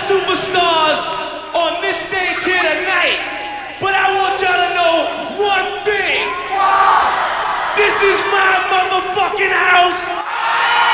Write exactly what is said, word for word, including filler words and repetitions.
superstars on this stage here tonight, but I want y'all to know one thing. This is my motherfucking house.